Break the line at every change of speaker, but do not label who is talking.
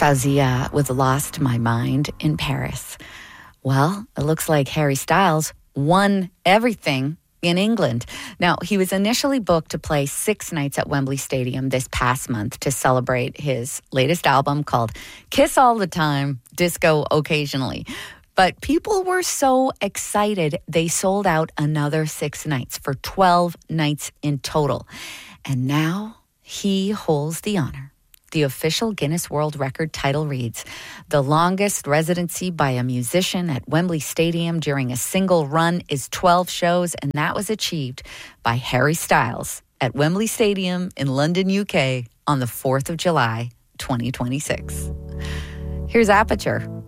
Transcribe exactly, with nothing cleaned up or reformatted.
Fauzia with Lost My Mind in Paris. Well, it looks like Harry Styles won everything in England. Now, he was initially booked to play six nights at Wembley Stadium this past month to celebrate his latest album called Kiss All the Time, Disco Occasionally. But people were so excited, they sold out another six nights for twelve nights in total. And now he holds the honor. The official Guinness World Record title reads, the longest residency by a musician at Wembley Stadium during a single run is twelve shows, and that was achieved by Harry Styles at Wembley Stadium in London, U K on the fourth of July, twenty twenty-six. Here's Aperture